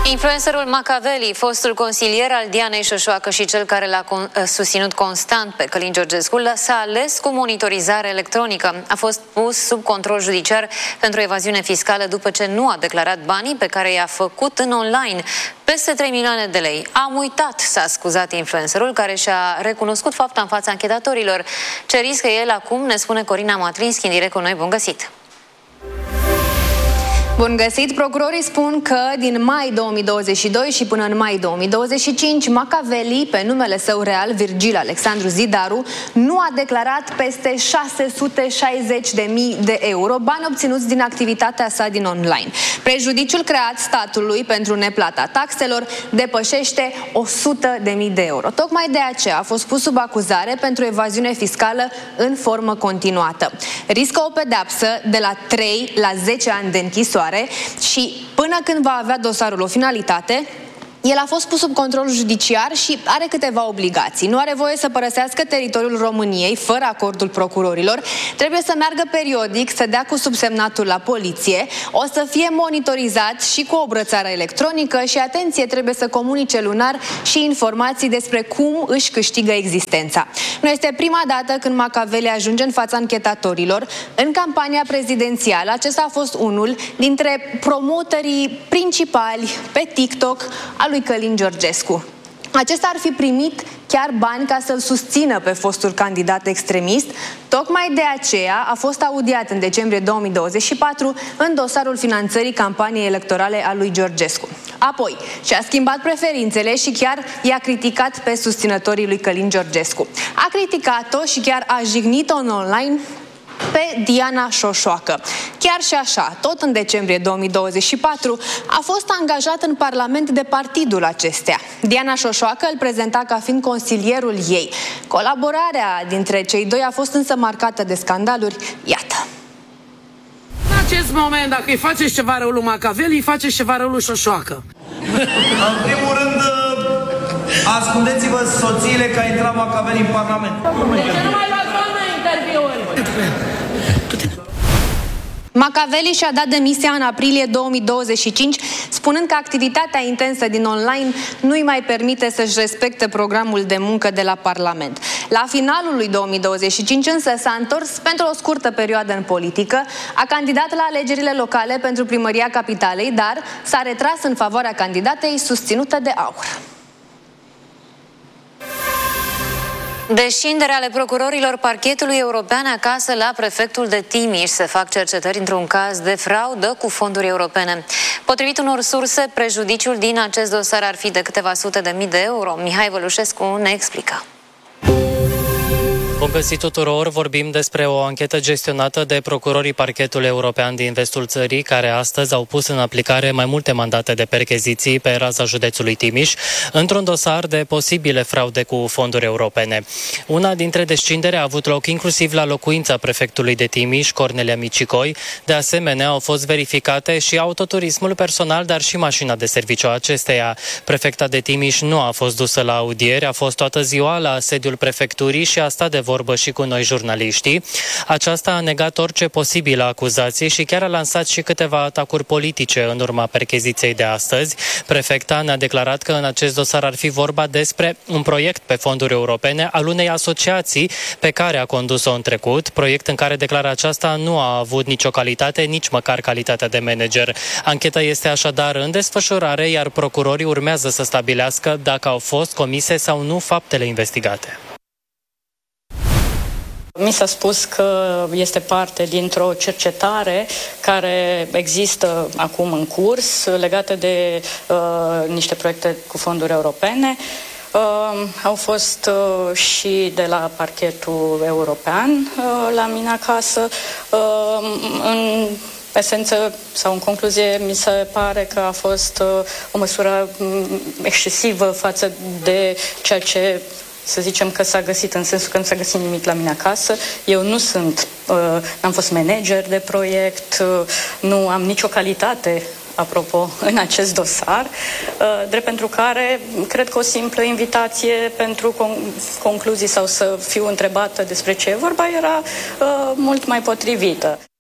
Influencerul Machiavelli, fostul consilier al Dianei Șoșoacă și cel care l-a susținut constant pe Călin Georgescu, s-a ales cu monitorizare electronică. A fost pus sub control judiciar pentru evaziune fiscală după ce nu a declarat banii pe care i-a făcut în online. Peste 3 milioane de lei. Am uitat, s-a scuzat influencerul, care și-a recunoscut fapta în fața anchetatorilor. Ce riscă el acum, ne spune Corina Matrinski în direct cu noi. Bun găsit! Bun găsit! Procurorii spun că din mai 2022 și până în mai 2025, Machiavelli, pe numele său real, Virgil Alexandru Zidaru, nu a declarat peste 660.000 de euro, bani obținuți din activitatea sa din online. Prejudiciul creat statului pentru neplata taxelor depășește 100.000 de euro. Tocmai de aceea a fost pus sub acuzare pentru evaziune fiscală în formă continuată. Riscă o pedeapsă de la 3 la 10 ani de închisoare și până când va avea dosarul o finalitate, el a fost pus sub control judiciar și are câteva obligații. Nu are voie să părăsească teritoriul României fără acordul procurorilor, trebuie să meargă periodic, să dea cu subsemnatul la poliție, o să fie monitorizat și cu o brățară electronică și, atenție, trebuie să comunice lunar și informații despre cum își câștigă existența. Nu este prima dată când Machiavelli ajunge în fața anchetatorilor. În campania prezidențială, acesta a fost unul dintre promotorii principali pe TikTok al lui Călin Georgescu. Acesta ar fi primit chiar bani ca să-l susțină pe fostul candidat extremist. Tocmai de aceea a fost audiat în decembrie 2024 în dosarul finanțării campaniei electorale a lui Georgescu. Apoi și-a schimbat preferințele și chiar i-a criticat pe susținătorii lui Călin Georgescu. A criticat-o și chiar a jignit-o în online pe Diana Șoșoacă. Chiar și așa, tot în decembrie 2024, a fost angajat în Parlament de partidul acestea. Diana Șoșoacă îl prezenta ca fiind consilierul ei. Colaborarea dintre cei doi a fost însă marcată de scandaluri. Iată. În acest moment, dacă îi faceți ceva rău lui Machiavelli, îi faceți ceva rău lui Șoșoacă. În primul rând, ascundeți-vă soțiile că a intrat Machiavelli în Parlament. De ce nu mai luați doamnă interviuri? Machiavelli și-a dat demisia în aprilie 2025, spunând că activitatea intensă din online nu îi mai permite să-și respecte programul de muncă de la Parlament. La finalul lui 2025 însă s-a întors pentru o scurtă perioadă în politică, a candidat la alegerile locale pentru primăria capitalei, dar s-a retras în favoarea candidatei susținută de AUR. Descindere ale procurorilor Parchetului European acasă la prefectul de Timiș. Se fac cercetări într-un caz de fraudă cu fonduri europene. Potrivit unor surse, prejudiciul din acest dosar ar fi de câteva sute de mii de euro. Mihai Vălușescu ne explică. Bun găsit tuturor! Vorbim despre o anchetă gestionată de procurorii Parchetului European din vestul țării, care astăzi au pus în aplicare mai multe mandate de percheziții pe raza județului Timiș, într-un dosar de posibile fraude cu fonduri europene. Una dintre descindere a avut loc inclusiv la locuința prefectului de Timiș, Cornelia Micicoi. De asemenea, au fost verificate și autoturismul personal, dar și mașina de serviciu a acesteia. Prefecta de Timiș nu a fost dusă la audieri, a fost toată ziua la sediul prefecturii și a stat de vorbă și cu noi, jurnaliștii. Aceasta a negat orice posibilă acuzație și chiar a lansat și câteva atacuri politice în urma percheziției de astăzi. Prefecta ne-a declarat că în acest dosar ar fi vorba despre un proiect pe fonduri europene al unei asociații pe care a condus-o în trecut, proiect în care, declara aceasta, nu a avut nicio calitate, nici măcar calitatea de manager. Ancheta este așadar în desfășurare, iar procurorii urmează să stabilească dacă au fost comise sau nu faptele investigate. Mi s-a spus că este parte dintr-o cercetare care există acum în curs legată de niște proiecte cu fonduri europene. Au fost și de la Parchetul European la mine acasă. În esență sau în concluzie, mi se pare că a fost o măsură excesivă față de ceea ce, să zicem, că s-a găsit, în sensul că nu s-a găsit nimic la mine acasă. Eu nu sunt, n-am fost manager de proiect, nu am nicio calitate, apropo, în acest dosar, drept pentru care cred că o simplă invitație pentru concluzii sau să fiu întrebată despre ce e vorba era mult mai potrivită.